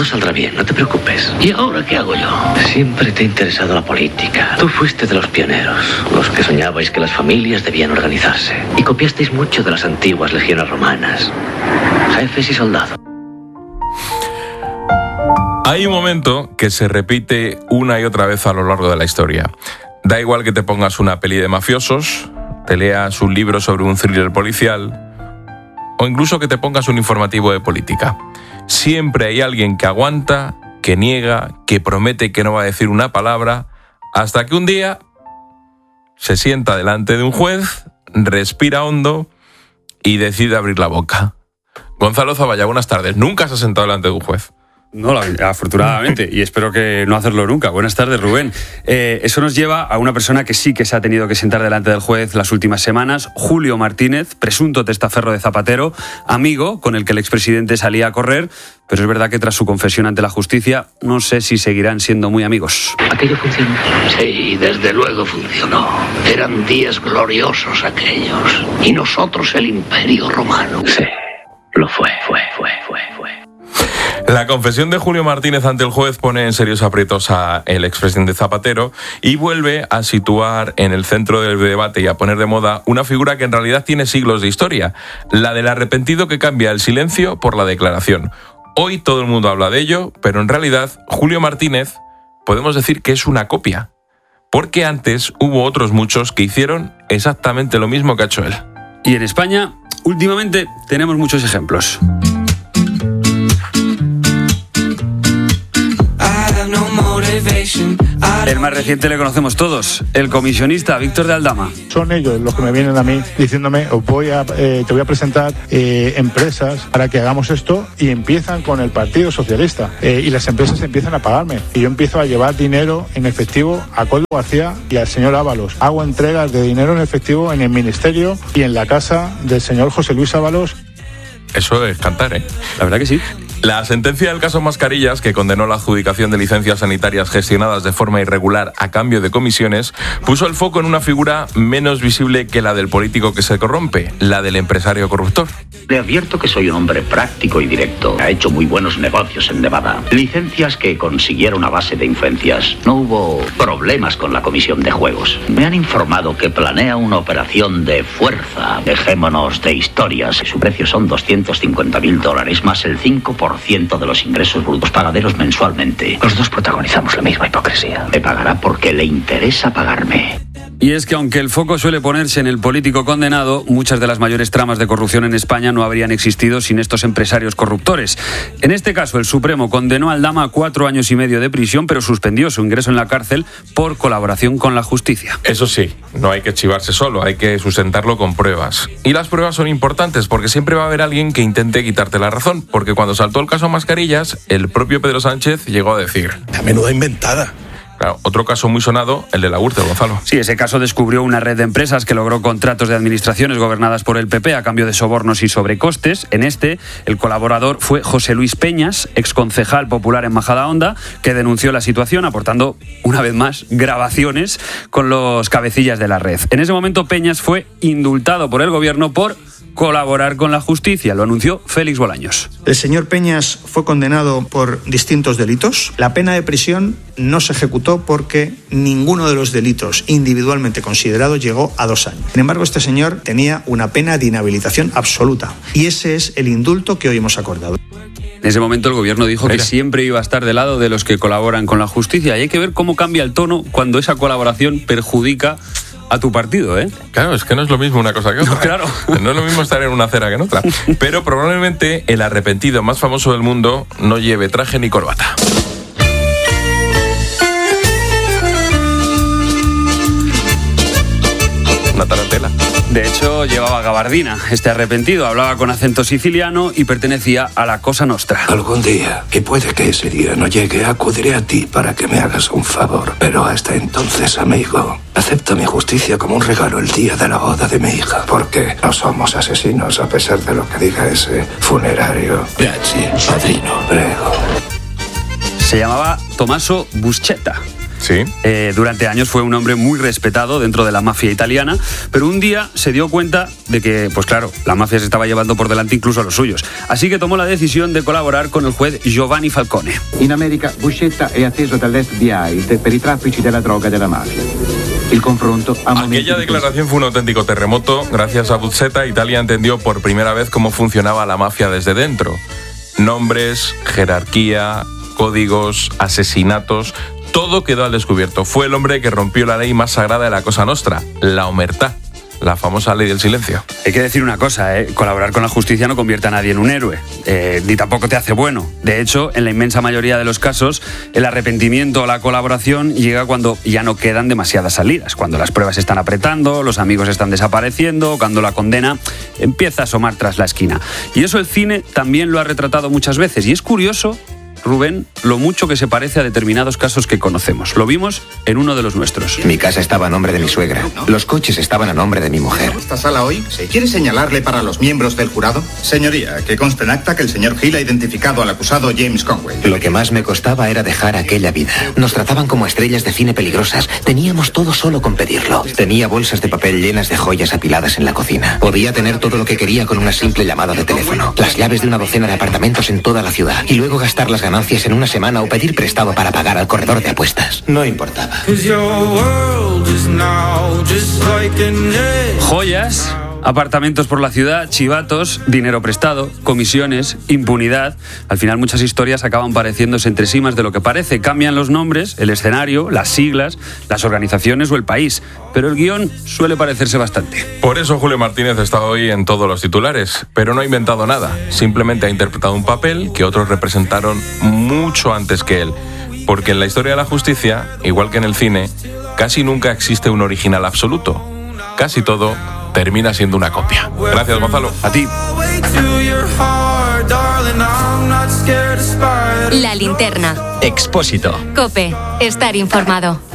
Todo saldrá bien, no te preocupes. ¿Y ahora qué hago yo? Siempre te ha interesado la política. Tú fuiste de los pioneros, los que soñabais que las familias debían organizarse. Y copiasteis mucho de las antiguas legiones romanas. Jefes y soldados. Hay un momento que se repite una y otra vez a lo largo de la historia. Da igual que te pongas una peli de mafiosos, te leas un libro sobre un thriller policial o incluso que te pongas un informativo de política. Siempre hay alguien que aguanta, que niega, que promete que no va a decir una palabra, hasta que un día se sienta delante de un juez, respira hondo y decide abrir la boca. Gonzalo Zavalla, buenas tardes. ¿Nunca se ha sentado delante de un juez? No, afortunadamente, y espero que no hacerlo nunca. Buenas tardes, Rubén. Eso nos lleva a una persona que sí que se ha tenido que sentar delante del juez las últimas semanas, Julio Martínez, presunto testaferro de Zapatero, amigo con el que el expresidente salía a correr, pero es verdad que tras su confesión ante la justicia, no sé si seguirán siendo muy amigos. ¿Aquello funcionó? Sí, desde luego funcionó. Eran días gloriosos aquellos. Y nosotros el Imperio Romano. Sí, lo fue. La confesión de Julio Martínez ante el juez pone en serios aprietos a el expresidente Zapatero y vuelve a situar en el centro del debate y a poner de moda una figura que en realidad tiene siglos de historia, la del arrepentido que cambia el silencio por la declaración. Hoy todo el mundo habla de ello, pero en realidad Julio Martínez podemos decir que es una copia, porque antes hubo otros muchos que hicieron exactamente lo mismo que ha hecho él. Y en España, últimamente, tenemos muchos ejemplos. El más reciente le conocemos todos, el comisionista Víctor de Aldama. Son ellos los que me vienen a mí diciéndome, te voy a presentar empresas para que hagamos esto, y empiezan con el Partido Socialista y las empresas empiezan a pagarme. Y yo empiezo a llevar dinero en efectivo a Coldo García y al señor Ábalos. Hago entregas de dinero en efectivo en el ministerio y en la casa del señor José Luis Ábalos. Eso es cantar, ¿eh? La verdad que sí. La sentencia del caso Mascarillas, que condenó la adjudicación de licencias sanitarias gestionadas de forma irregular a cambio de comisiones, puso el foco en una figura menos visible que la del político que se corrompe, la del empresario corruptor. Le advierto que soy un hombre práctico y directo. Ha hecho muy buenos negocios en Nevada. Licencias que consiguieron a base de influencias. No hubo problemas con la comisión de juegos. Me han informado que planea una operación de fuerza. Dejémonos de historias. Su precio son $250,000 más el 5% de los ingresos brutos pagaderos mensualmente. Los dos protagonizamos la misma hipocresía. Me pagará porque le interesa pagarme. Y es que aunque el foco suele ponerse en el político condenado, muchas de las mayores tramas de corrupción en España no habrían existido sin estos empresarios corruptores. En este caso, el Supremo condenó a Aldama a 4 años y medio de prisión, pero suspendió su ingreso en la cárcel por colaboración con la justicia. Eso sí, no hay que chivarse solo, hay que sustentarlo con pruebas. Y las pruebas son importantes porque siempre va a haber alguien que intente quitarte la razón, porque cuando saltó el caso Mascarillas, el propio Pedro Sánchez llegó a decir: la menuda inventada. Claro, otro caso muy sonado, el de la Gürtel, Gonzalo. Sí, ese caso descubrió una red de empresas que logró contratos de administraciones gobernadas por el PP a cambio de sobornos y sobrecostes. En este, el colaborador fue José Luis Peñas, exconcejal popular en Majadahonda, que denunció la situación aportando, una vez más, grabaciones con los cabecillas de la red. En ese momento, Peñas fue indultado por el gobierno por colaborar con la justicia, lo anunció Félix Bolaños. El señor Peñas fue condenado por distintos delitos. La pena de prisión no se ejecutó porque ninguno de los delitos individualmente considerados llegó a 2 años. Sin embargo, este señor tenía una pena de inhabilitación absoluta y ese es el indulto que hoy hemos acordado. En ese momento el gobierno dijo que siempre iba a estar del lado de los que colaboran con la justicia, y hay que ver cómo cambia el tono cuando esa colaboración perjudica a tu partido, ¿eh? Claro, es que no es lo mismo una cosa que otra. No, claro. No es lo mismo estar en una acera que en otra. Pero probablemente el arrepentido más famoso del mundo no lleve traje ni corbata. Una tarantela. De hecho, llevaba gabardina. Este arrepentido hablaba con acento siciliano y pertenecía a la Cosa Nostra. Algún día, y puede que ese día no llegue, acudiré a ti para que me hagas un favor. Pero hasta entonces, amigo, acepta mi justicia como un regalo el día de la boda de mi hija. Porque no somos asesinos, a pesar de lo que diga ese funerario. Grazie, padrino. Prego. Se llamaba Tommaso Buscetta. Sí. Durante años fue un hombre muy respetado dentro de la mafia italiana, pero un día se dio cuenta de que, pues claro, la mafia se estaba llevando por delante incluso a los suyos. Así que tomó la decisión de colaborar con el juez Giovanni Falcone. In America, Buscetta è atteso dall'FBI per i traffici della droga e della mafia. Il confronto a Aquella declaración fue un auténtico terremoto. Gracias a Buscetta, Italia entendió por primera vez cómo funcionaba la mafia desde dentro. Nombres, jerarquía, códigos, asesinatos, todo quedó al descubierto. Fue el hombre que rompió la ley más sagrada de la Cosa Nostra, la omertà, la famosa ley del silencio. Hay que decir una cosa, colaborar con la justicia no convierte a nadie en un héroe, ni tampoco te hace bueno. De hecho, en la inmensa mayoría de los casos, el arrepentimiento o la colaboración llega cuando ya no quedan demasiadas salidas, cuando las pruebas están apretando, los amigos están desapareciendo, cuando la condena empieza a asomar tras la esquina. Y eso el cine también lo ha retratado muchas veces, y es curioso, Rubén, lo mucho que se parece a determinados casos que conocemos. Lo vimos en uno de los nuestros. Mi casa estaba a nombre de mi suegra. Los coches estaban a nombre de mi mujer. ¿Esta sala hoy se quiere señalarle para los miembros del jurado? Señoría, que conste en acta que el señor Hill ha identificado al acusado James Conway. Lo que más me costaba era dejar aquella vida. Nos trataban como estrellas de cine peligrosas. Teníamos todo solo con pedirlo. Tenía bolsas de papel llenas de joyas apiladas en la cocina. Podía tener todo lo que quería con una simple llamada de teléfono. Las llaves de una docena de apartamentos en toda la ciudad. Y luego gastar las ganancias en una semana o pedir prestado para pagar al corredor de apuestas. No importaba. Joyas, apartamentos por la ciudad, chivatos, dinero prestado, comisiones, impunidad. Al final muchas historias acaban pareciéndose entre sí más de lo que parece. Cambian los nombres, el escenario, las siglas, las organizaciones o el país. Pero el guión suele parecerse bastante. Por eso Julio Martínez está hoy en todos los titulares, pero no ha inventado nada. Simplemente ha interpretado un papel que otros representaron mucho antes que él. Porque en la historia de la justicia, igual que en el cine, casi nunca existe un original absoluto. Casi todo termina siendo una copia. Gracias, Gonzalo. A ti. La linterna. Expósito. COPE. Estar informado.